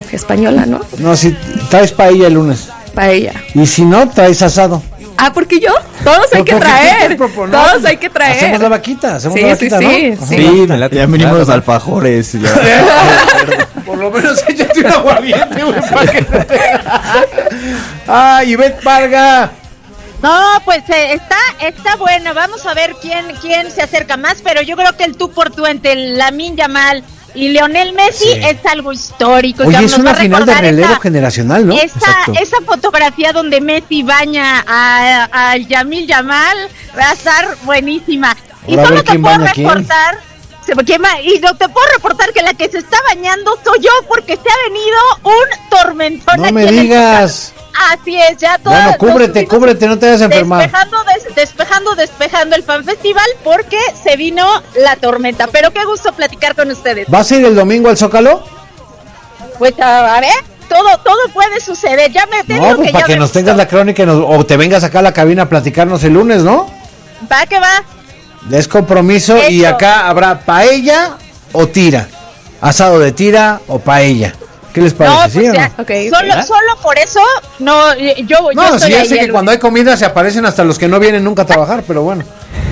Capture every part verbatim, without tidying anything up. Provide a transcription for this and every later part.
española, ¿no? No, si traes paella el lunes. Paella. Y si no, traes asado. Ah, porque yo, todos hay que traer, todos hay que traer. Hacemos la vaquita, hacemos sí, la vaquita, sí, ¿no? sí, Sí, sí. me late. Ya venimos los alfajores. Por lo menos échate un aguardiente, güey, para que no te... Ah, Ivette Parga. No, pues eh, está está bueno. Vamos a ver quién quién se acerca más, pero yo creo que el tú por tú entre Lamine Yamal y Lionel Messi sí. es algo histórico. Oye, ya es una final de relevo esa, generacional, ¿no? Esa, esa fotografía donde Messi baña a, a Yamil Yamal va a estar buenísima. Y ahora solo te puedo reportar, se, y no te puedo reportar que la que se está bañando soy yo porque se ha venido un tormentón. No me digas. Así es, ya todo. Bueno, cúbrete, cúbrete, no te vayas a enfermar. Despejando, des, despejando, despejando el Fan Festival porque se vino la tormenta. Pero qué gusto platicar con ustedes. ¿Vas a ir el domingo al Zócalo? Pues a, a ver, todo, todo puede suceder. Ya me te no, digo pues que para ya que me nos gustó. tengas la crónica nos, o te vengas acá a la cabina a platicarnos el lunes, ¿no? Va que va. Es compromiso. Eso. Y acá habrá paella o tira. Asado de tira o paella. ¿Qué les parece? No, pues ¿Sí o ya, no? okay, solo, ¿verdad? Solo por eso, no, yo, no, yo estoy sí, ya ahí sé que cuando hay comida se aparecen hasta los que no vienen nunca a trabajar, pero bueno.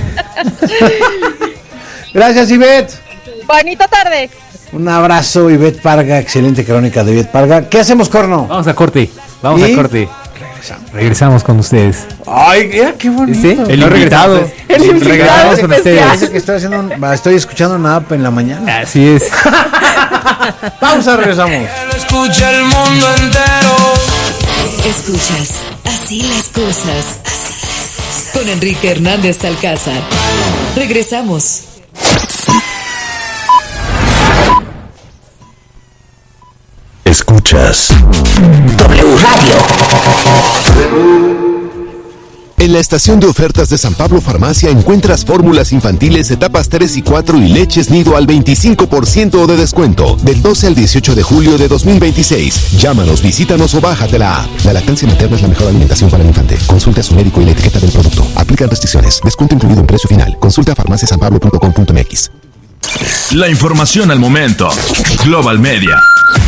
Gracias, Ivette. Bonita tarde. Un abrazo, Ivette Parga, excelente crónica de Ivette Parga. ¿Qué hacemos, Corno? Vamos a corte, vamos ¿Y? a corte. Regresamos. Regresamos con ustedes. Ay, mira qué bonito. ¿Sí? El no invitado. El invitado. Regresamos con ustedes. Parece que estoy haciendo un, estoy escuchando una app en la mañana. Así es. Pausa, regresamos. Escucha el mundo entero. Escuchas Así las cosas. Así las cosas. Con Enrique Hernández Alcázar. Regresamos. Escuchas W Radio. En la estación de ofertas de San Pablo Farmacia encuentras fórmulas infantiles etapas tres y cuatro y leches nido al veinticinco por ciento de descuento del doce al dieciocho de julio de dos mil veintiséis. Llámanos, visítanos o bájate la app. La lactancia materna es la mejor alimentación para el infante. Consulte a su médico y la etiqueta del producto. Aplican restricciones. Descuento incluido en precio final. Consulta farmacia san pablo punto com punto m x. La información al momento. Global Media.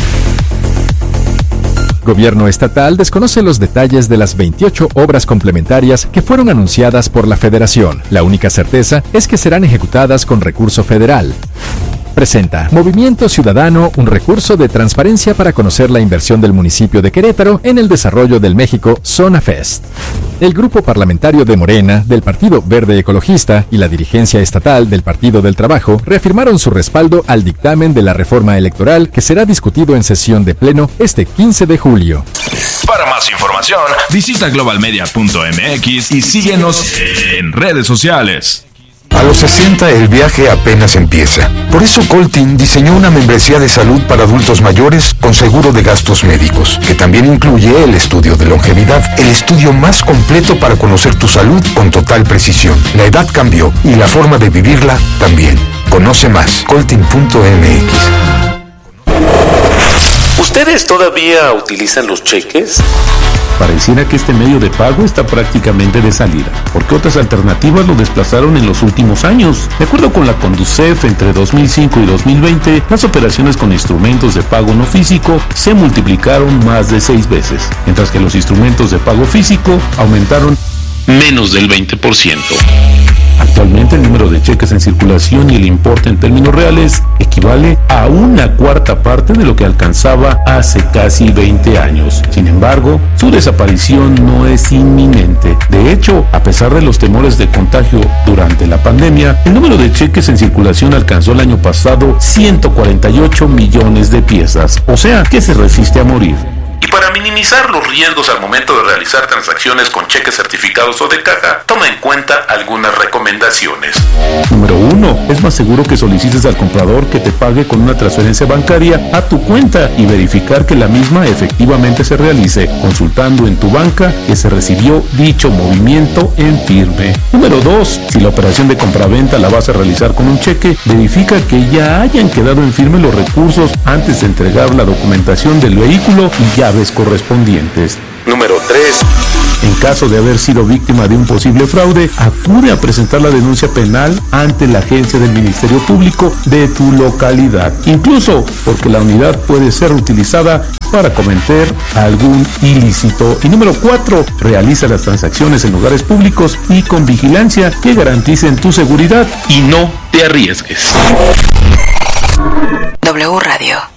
Gobierno estatal desconoce los detalles de las veintiocho obras complementarias que fueron anunciadas por la Federación. La única certeza es que serán ejecutadas con recurso federal. Presenta Movimiento Ciudadano un recurso de transparencia para conocer la inversión del municipio de Querétaro en el desarrollo del México Zona Fest. El grupo parlamentario de Morena, del Partido Verde Ecologista y la dirigencia estatal del Partido del Trabajo reafirmaron su respaldo al dictamen de la reforma electoral que será discutido en sesión de pleno este quince de julio. Para más información, visita global media punto m x y síguenos en redes sociales. A los sesenta el viaje apenas empieza. Por eso Coltin diseñó una membresía de salud para adultos mayores con seguro de gastos médicos, que también incluye el estudio de longevidad, el estudio más completo para conocer tu salud con total precisión. La edad cambió y la forma de vivirla también. Conoce más, coltin punto m x. ¿Ustedes todavía utilizan los cheques? Pareciera que este medio de pago está prácticamente de salida, porque otras alternativas lo desplazaron en los últimos años. De acuerdo con la Conducef, entre dos mil cinco y dos mil veinte, las operaciones con instrumentos de pago no físico se multiplicaron más de seis veces, mientras que los instrumentos de pago físico aumentaron menos del veinte por ciento. Actualmente el número de cheques en circulación y el importe en términos reales equivale a una cuarta parte de lo que alcanzaba hace casi veinte años. Sin embargo, su desaparición no es inminente. De hecho, a pesar de los temores de contagio durante la pandemia, el número de cheques en circulación alcanzó el año pasado ciento cuarenta y ocho millones de piezas, o sea, que se resiste a morir. Y para minimizar los riesgos al momento de realizar transacciones con cheques certificados o de caja, toma en cuenta algunas recomendaciones. Número uno. Es más seguro que solicites al comprador que te pague con una transferencia bancaria a tu cuenta y verificar que la misma efectivamente se realice, consultando en tu banca que se recibió dicho movimiento en firme. Número dos. Si la operación de compraventa la vas a realizar con un cheque, verifica que ya hayan quedado en firme los recursos antes de entregar la documentación del vehículo y llaves correspondientes. Número tres. En caso de haber sido víctima de un posible fraude, acude a presentar la denuncia penal ante la agencia del Ministerio Público de tu localidad, incluso porque la unidad puede ser utilizada para cometer algún ilícito. Y número cuatro, realiza las transacciones en lugares públicos y con vigilancia que garanticen tu seguridad y no te arriesgues. W Radio.